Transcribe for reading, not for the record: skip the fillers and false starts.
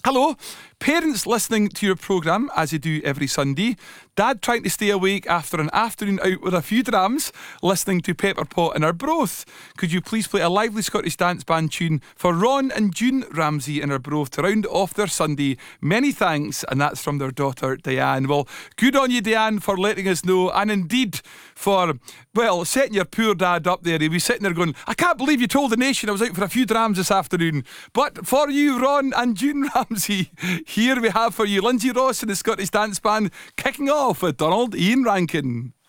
Hello, parents listening to your programme as you do every Sunday. Dad trying to stay awake after an afternoon out with a few drams, listening to Pepper Pot in Arbroath. Could you please play a lively Scottish dance band tune for Ron and June Ramsey in Arbroath to round off their Sunday? Many thanks, and that's from their daughter Diane. Well, good on you, Diane, for letting us know, and indeed for, well, setting your poor dad up there. He was sitting there going, I can't believe you told the nation I was out for a few drams this afternoon. But for you, Ron and June Ramsey, here we have for you Lindsay Ross and the Scottish Dance Band kicking off with Donald Ian Rankin.